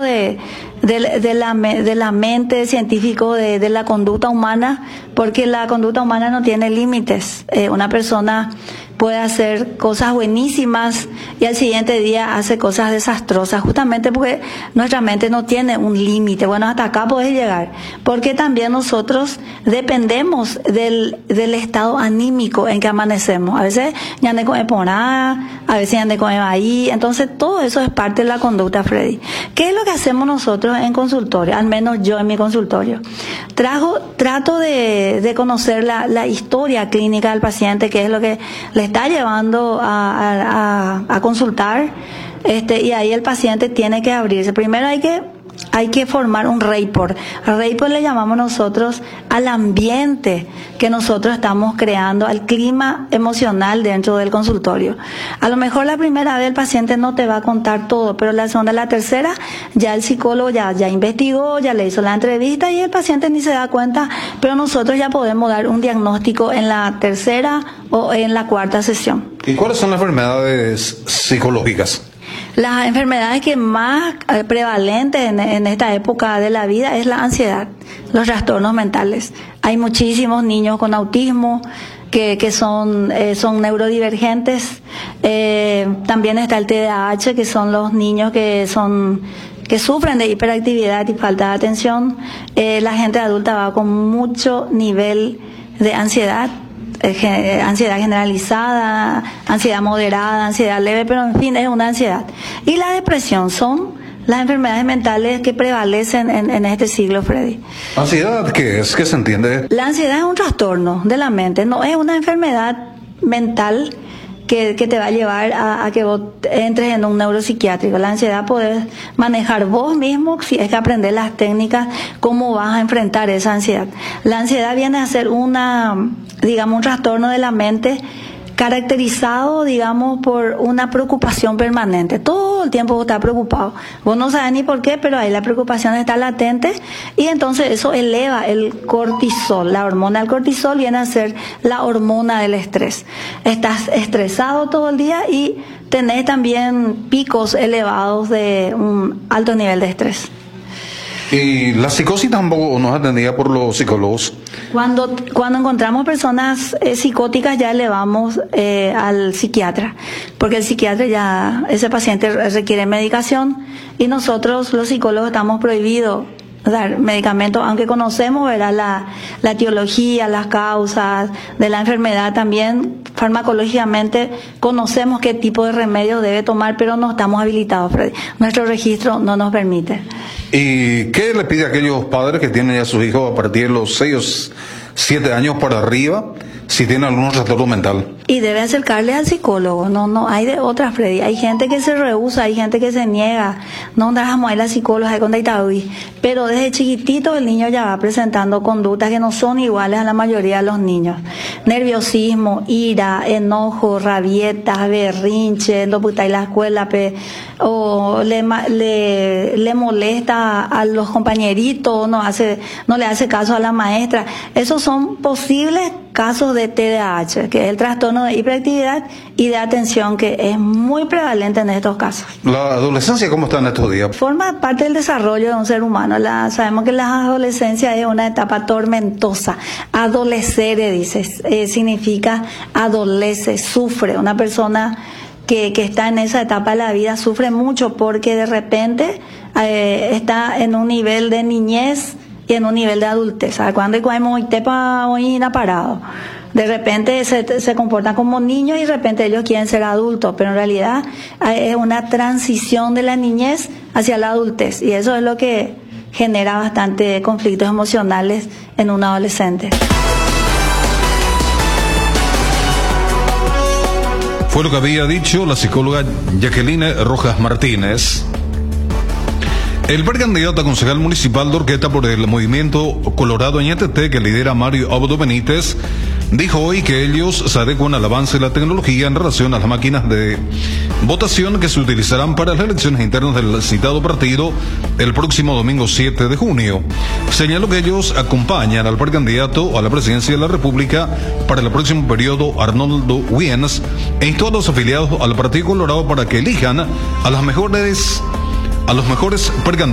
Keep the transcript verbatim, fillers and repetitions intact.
de, de, de, la, de la mente científico de, de la conducta humana, porque la conducta humana no tiene límites. Eh, una persona puede hacer cosas buenísimas y al siguiente día hace cosas desastrosas, justamente porque nuestra mente no tiene un límite. Bueno, hasta acá podés llegar, porque también nosotros dependemos del, del estado anímico en que amanecemos. A veces ya ande con por nada, a veces ya ande con ahí. Entonces todo eso es parte de la conducta, Freddy. ¿Qué es lo que hacemos nosotros en consultorio? Al menos yo en mi consultorio. Trajo, trato de, de conocer la, la historia clínica del paciente, que es lo que le está llevando a, a, a consultar, este, y ahí el paciente tiene que abrirse. Primero hay que hay que formar un rapport. Rapport le llamamos nosotros al ambiente que nosotros estamos creando, al clima emocional dentro del consultorio. A lo mejor la primera vez el paciente no te va a contar todo, pero la segunda, la tercera, ya el psicólogo ya, ya investigó, ya le hizo la entrevista y el paciente ni se da cuenta, pero nosotros ya podemos dar un diagnóstico en la tercera o en la cuarta sesión. ¿Y cuáles son las enfermedades psicológicas? Las enfermedades que más eh, prevalentes en, en esta época de la vida es la ansiedad, los trastornos mentales. Hay muchísimos niños con autismo que, que son, eh, son neurodivergentes. Eh, también está el T D A H, que son los niños que son que sufren de hiperactividad y falta de atención. Eh, la gente adulta va con mucho nivel de ansiedad. Ansiedad generalizada, ansiedad moderada, ansiedad leve, pero en fin es una ansiedad. Y la depresión son las enfermedades mentales que prevalecen en, en este siglo, Freddy. ¿Ansiedad qué es? ¿Qué se entiende? La ansiedad es un trastorno de la mente, no es una enfermedad mental que, que te va a llevar a, a que vos entres en un neuropsiquiátrico. La ansiedad podés manejar vos mismo si es que aprender las técnicas, cómo vas a enfrentar esa ansiedad. La ansiedad viene a ser una, digamos, un trastorno de la mente caracterizado, digamos, por una preocupación permanente. Todo el tiempo vos estás preocupado. Vos no sabes ni por qué, pero ahí la preocupación está latente y entonces eso eleva el cortisol. La hormona del cortisol viene a ser la hormona del estrés. Estás estresado todo el día y tenés también picos elevados de un alto nivel de estrés. ¿Y la psicosis tampoco no es atendida por los psicólogos? Cuando, cuando encontramos personas eh, psicóticas ya elevamos eh, al psiquiatra, porque el psiquiatra ya, ese paciente requiere medicación y nosotros los psicólogos estamos prohibidos dar medicamentos, aunque conocemos, ¿verdad?, la, la etiología, las causas de la enfermedad también, farmacológicamente conocemos qué tipo de remedio debe tomar, pero no estamos habilitados, Freddy. Nuestro registro no nos permite. ¿Y qué le pide a aquellos padres que tienen ya sus hijos a partir de los seis o siete años para arriba, si tienen algún trastorno mental? Y debe acercarle al psicólogo, no no hay de otra, Freddy. Hay gente que se rehúsa, hay gente que se niega, no dejamos a ir a la psicóloga con Daitaui, pero desde chiquitito el niño ya va presentando conductas que no son iguales a la mayoría de los niños. Nerviosismo, ira, enojo, rabietas, berrinche, no puta y la escuela, pe, o le, le, le molesta a los compañeritos, no hace, no le hace caso a la maestra. Esos son posibles casos de T D A H, que es el trastorno de hiperactividad y de atención, que es muy prevalente en estos casos. ¿La adolescencia cómo está en estos días? Forma parte del desarrollo de un ser humano. La, sabemos que la adolescencia es una etapa tormentosa. Adolecere, dices, eh, significa adolece, sufre. Una persona que, que está en esa etapa de la vida sufre mucho porque de repente eh, está en un nivel de niñez y en un nivel de adultez. Cuando hay tepa hoy parado, de repente se, se comportan como niños y de repente ellos quieren ser adultos, pero en realidad es una transición de la niñez hacia la adultez y eso es lo que genera bastante conflictos emocionales en un adolescente. Fue lo que había dicho la psicóloga Jacqueline Rojas Martínez. El precandidato a concejal municipal de Orqueta por el movimiento Colorado Añetete, que lidera Mario Abdo Benítez, dijo hoy que ellos se adecuan al avance de la tecnología en relación a las máquinas de votación que se utilizarán para las elecciones internas del citado partido el próximo domingo siete de junio. Señaló que ellos acompañan al precandidato a la presidencia de la República para el próximo periodo, Arnoldo Wiens, e instó a los afiliados al Partido Colorado para que elijan a las mejores a los mejores precandidatos